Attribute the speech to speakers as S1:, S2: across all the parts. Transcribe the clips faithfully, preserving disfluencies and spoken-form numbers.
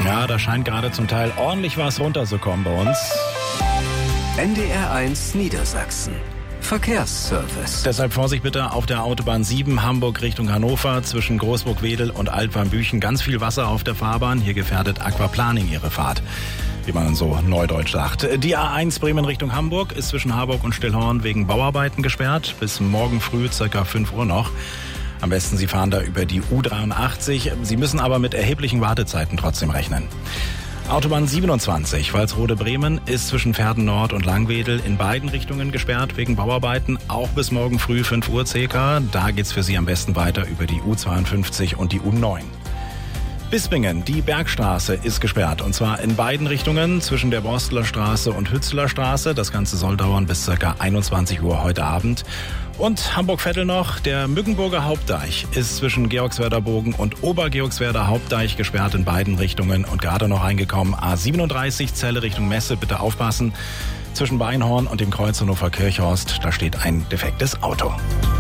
S1: Ja, da scheint gerade zum Teil ordentlich was runterzukommen bei uns.
S2: N D R eins Niedersachsen. Verkehrsservice.
S1: Deshalb Vorsicht bitte auf der Autobahn sieben Hamburg Richtung Hannover zwischen Großburg-Wedel und Altwarmbüchen. Ganz viel Wasser auf der Fahrbahn. Hier gefährdet Aquaplaning Ihre Fahrt, wie man so neudeutsch sagt. Die A eins Bremen Richtung Hamburg ist zwischen Harburg und Stillhorn wegen Bauarbeiten gesperrt. Bis morgen früh circa fünf Uhr noch. Am besten Sie fahren da über die U dreiundachtzig. Sie müssen aber mit erheblichen Wartezeiten trotzdem rechnen. Autobahn siebenundzwanzig, Walsrode-Bremen, ist zwischen Verden Nord und Langwedel in beiden Richtungen gesperrt wegen Bauarbeiten, auch bis morgen früh fünf Uhr circa. Da geht's für Sie am besten weiter über die U zweiundfünfzig und die U neun. Bispingen, die Bergstraße ist gesperrt, und zwar in beiden Richtungen zwischen der Borsteler Straße und Hützeler Straße. Das Ganze soll dauern bis ca. einundzwanzig Uhr heute Abend. Und Hamburg-Vettel noch, der Mückenburger Hauptdeich ist zwischen Georgswerder Bogen und Obergeorgswerder Hauptdeich gesperrt in beiden Richtungen und gerade noch reingekommen. A siebenunddreißig, Celle Richtung Messe, bitte aufpassen. Zwischen Beinhorn und dem Kreuz Hannover-Kirchhorst, da steht ein defektes Auto.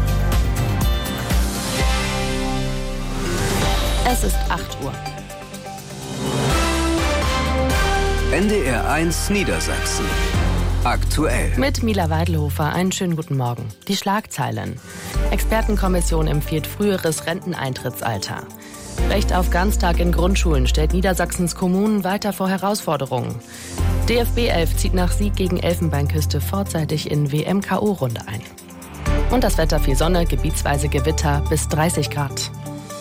S3: Es ist acht Uhr.
S2: N D R eins Niedersachsen. Aktuell.
S3: Mit Mila Weidelhofer, einen schönen guten Morgen. Die Schlagzeilen. Expertenkommission empfiehlt früheres Renteneintrittsalter. Recht auf Ganztag in Grundschulen stellt Niedersachsens Kommunen weiter vor Herausforderungen. D F B elf zieht nach Sieg gegen Elfenbeinküste vorzeitig in W M K O-Runde ein. Und das Wetter: viel Sonne, gebietsweise Gewitter bis dreißig Grad.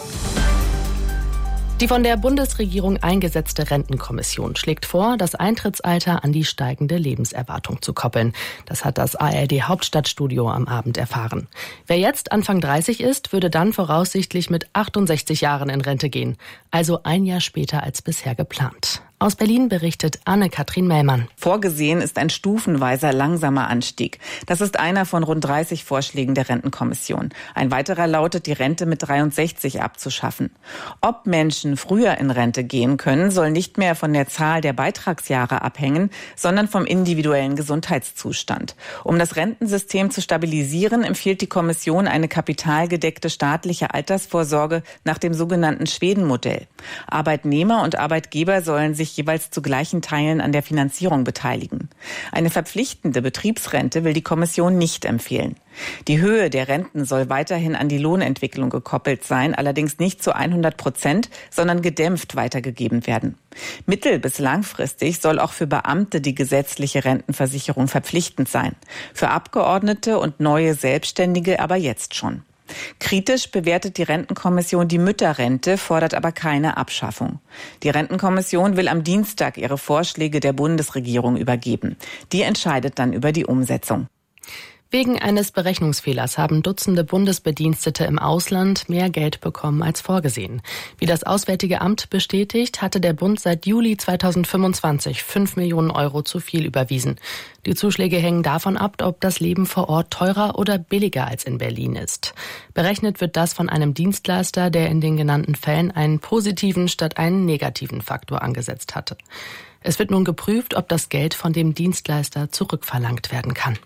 S3: Die von der Bundesregierung eingesetzte Rentenkommission schlägt vor, das Eintrittsalter an die steigende Lebenserwartung zu koppeln. Das hat das A R D-Hauptstadtstudio am Abend erfahren. Wer jetzt Anfang dreißig ist, würde dann voraussichtlich mit achtundsechzig Jahren in Rente gehen. Also ein Jahr später als bisher geplant. Aus Berlin berichtet Anne-Kathrin Mellmann.
S4: Vorgesehen ist ein stufenweiser langsamer Anstieg. Das ist einer von rund dreißig Vorschlägen der Rentenkommission. Ein weiterer lautet, die Rente mit dreiundsechzig abzuschaffen. Ob Menschen früher in Rente gehen können, soll nicht mehr von der Zahl der Beitragsjahre abhängen, sondern vom individuellen Gesundheitszustand. Um das Rentensystem zu stabilisieren, empfiehlt die Kommission eine kapitalgedeckte staatliche Altersvorsorge nach dem sogenannten Schweden-Modell. Arbeitnehmer und Arbeitgeber sollen sich jeweils zu gleichen Teilen an der Finanzierung beteiligen. Eine verpflichtende Betriebsrente will die Kommission nicht empfehlen. Die Höhe der Renten soll weiterhin an die Lohnentwicklung gekoppelt sein, allerdings nicht zu hundert Prozent, sondern gedämpft weitergegeben werden. Mittel- bis langfristig soll auch für Beamte die gesetzliche Rentenversicherung verpflichtend sein. Für Abgeordnete und neue Selbstständige aber jetzt schon. Kritisch bewertet die Rentenkommission die Mütterrente, fordert aber keine Abschaffung. Die Rentenkommission will am Dienstag ihre Vorschläge der Bundesregierung übergeben. Die entscheidet dann über die Umsetzung.
S3: Wegen eines Berechnungsfehlers haben Dutzende Bundesbedienstete im Ausland mehr Geld bekommen als vorgesehen. Wie das Auswärtige Amt bestätigt, hatte der Bund seit Juli zweitausendfünfundzwanzig fünf Millionen Euro zu viel überwiesen. Die Zuschläge hängen davon ab, ob das Leben vor Ort teurer oder billiger als in Berlin ist. Berechnet wird das von einem Dienstleister, der in den genannten Fällen einen positiven statt einen negativen Faktor angesetzt hatte. Es wird nun geprüft, ob das Geld von dem Dienstleister zurückverlangt werden kann.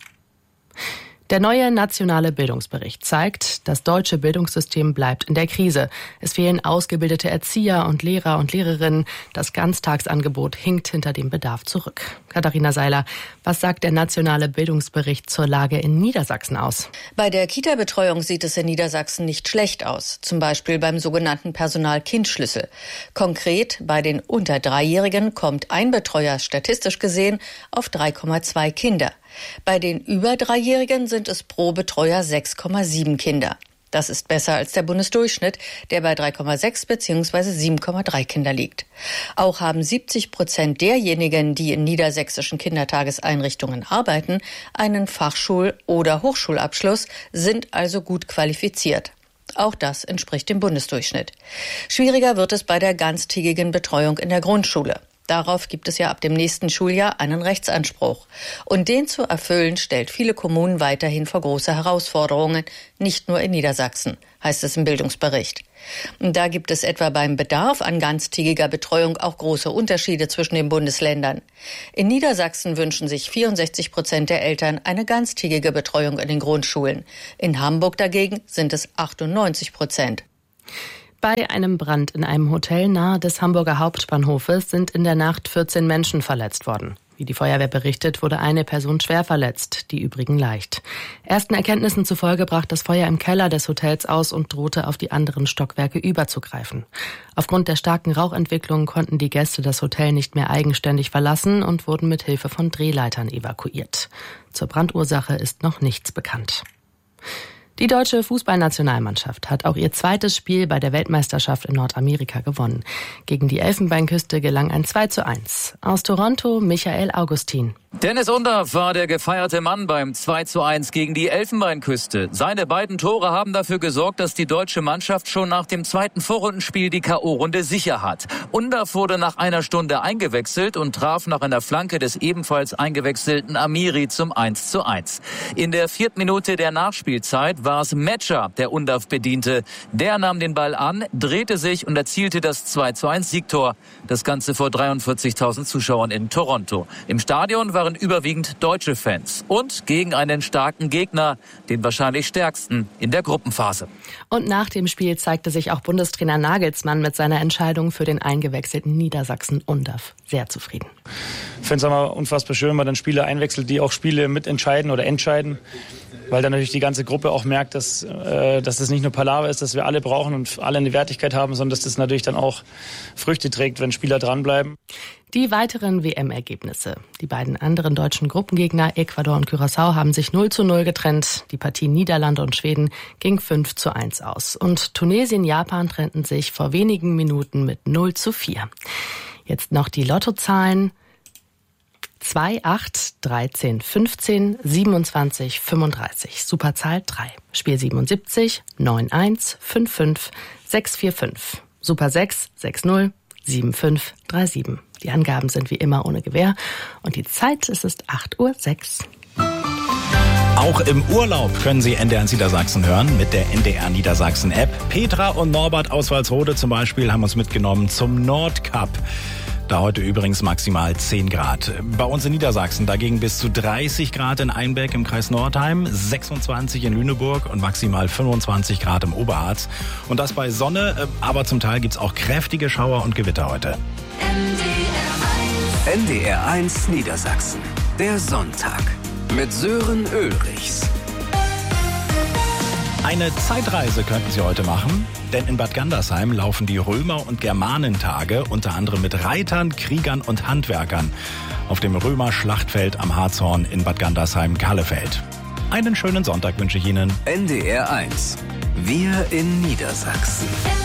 S3: Der neue nationale Bildungsbericht zeigt, das deutsche Bildungssystem bleibt in der Krise. Es fehlen ausgebildete Erzieher und Lehrer und Lehrerinnen. Das Ganztagsangebot hinkt hinter dem Bedarf zurück. Katharina Seiler, was sagt der nationale Bildungsbericht zur Lage in Niedersachsen aus?
S5: Bei der Kita-Betreuung sieht es in Niedersachsen nicht schlecht aus. Zum Beispiel beim sogenannten Personal-Kind-Schlüssel. Konkret, bei den unter Dreijährigen kommt ein Betreuer statistisch gesehen auf drei Komma zwei Kinder. Bei den über Dreijährigen sind es pro Betreuer sechs Komma sieben Kinder. Das ist besser als der Bundesdurchschnitt, der bei drei Komma sechs bzw. sieben Komma drei Kinder liegt. Auch haben siebzig Prozent derjenigen, die in niedersächsischen Kindertageseinrichtungen arbeiten, einen Fachschul- oder Hochschulabschluss, sind also gut qualifiziert. Auch das entspricht dem Bundesdurchschnitt. Schwieriger wird es bei der ganztägigen Betreuung in der Grundschule. Darauf gibt es ja ab dem nächsten Schuljahr einen Rechtsanspruch. Und den zu erfüllen, stellt viele Kommunen weiterhin vor große Herausforderungen, nicht nur in Niedersachsen, heißt es im Bildungsbericht. Und da gibt es etwa beim Bedarf an ganztägiger Betreuung auch große Unterschiede zwischen den Bundesländern. In Niedersachsen wünschen sich vierundsechzig Prozent der Eltern eine ganztägige Betreuung in den Grundschulen. In Hamburg dagegen sind es achtundneunzig Prozent.
S3: Bei einem Brand in einem Hotel nahe des Hamburger Hauptbahnhofes sind in der Nacht vierzehn Menschen verletzt worden. Wie die Feuerwehr berichtet, wurde eine Person schwer verletzt, die übrigen leicht. Ersten Erkenntnissen zufolge brach das Feuer im Keller des Hotels aus und drohte auf die anderen Stockwerke überzugreifen. Aufgrund der starken Rauchentwicklung konnten die Gäste das Hotel nicht mehr eigenständig verlassen und wurden mit Hilfe von Drehleitern evakuiert. Zur Brandursache ist noch nichts bekannt. Die deutsche Fußballnationalmannschaft hat auch ihr zweites Spiel bei der Weltmeisterschaft in Nordamerika gewonnen. Gegen die Elfenbeinküste gelang ein zwei zu eins. Aus Toronto Michael Augustin.
S6: Dennis Undaff war der gefeierte Mann beim zwei zu eins gegen die Elfenbeinküste. Seine beiden Tore haben dafür gesorgt, dass die deutsche Mannschaft schon nach dem zweiten Vorrundenspiel die K O-Runde sicher hat. Undaff wurde nach einer Stunde eingewechselt und traf nach einer Flanke des ebenfalls eingewechselten Amiri zum eins zu eins. In der vierten Minute der Nachspielzeit war es Metscher, der Undaff bediente. Der nahm den Ball an, drehte sich und erzielte das zwei zu eins Siegtor. Das Ganze vor dreiundvierzigtausend Zuschauern in Toronto. Im Stadion waren überwiegend deutsche Fans und gegen einen starken Gegner, den wahrscheinlich stärksten in der Gruppenphase.
S3: Und nach dem Spiel zeigte sich auch Bundestrainer Nagelsmann mit seiner Entscheidung für den eingewechselten Niedersachsen Undaff sehr zufrieden.
S7: Ich finde es aber unfassbar schön, wenn man dann Spieler einwechselt, die auch Spiele mitentscheiden oder entscheiden, weil dann natürlich die ganze Gruppe auch merkt, dass, äh, dass das nicht nur Palaver ist, dass wir alle brauchen und alle eine Wertigkeit haben, sondern dass das natürlich dann auch Früchte trägt, wenn Spieler dranbleiben.
S3: Die weiteren W M-Ergebnisse. Die beiden anderen deutschen Gruppengegner Ecuador und Curaçao haben sich null zu null getrennt. Die Partie Niederlande und Schweden ging fünf zu eins aus. Und Tunesien, Japan trennten sich vor wenigen Minuten mit null zu vier. Jetzt noch die Lottozahlen. zwei, acht, dreizehn, fünfzehn, siebenundzwanzig, fünfunddreißig. Superzahl drei. Spiel siebenundsiebzig, neun eins, fünf fünf, sechs vier fünf. Super sechs, sechs null, sieben fünf, drei sieben. Die Angaben sind wie immer ohne Gewähr. Und die Zeit ist es acht Uhr sechs.
S1: Auch im Urlaub können Sie N D R Niedersachsen hören mit der N D R Niedersachsen App. Petra und Norbert aus Walsrode zum Beispiel haben uns mitgenommen zum Nordkap. Da heute übrigens maximal zehn Grad. Bei uns in Niedersachsen dagegen bis zu dreißig Grad in Einbeck im Kreis Nordheim, sechsundzwanzig in Lüneburg und maximal fünfundzwanzig Grad im Oberharz. Und das bei Sonne, aber zum Teil gibt's auch kräftige Schauer und Gewitter heute.
S2: N D R eins Niedersachsen. Der Sonntag mit Sören Ulrichs.
S1: Eine Zeitreise könnten Sie heute machen, denn in Bad Gandersheim laufen die Römer- und Germanentage, unter anderem mit Reitern, Kriegern und Handwerkern, auf dem Römer-Schlachtfeld am Harzhorn in Bad Gandersheim-Kahlefeld. Einen schönen Sonntag wünsche ich Ihnen.
S2: N D R eins. Wir in Niedersachsen.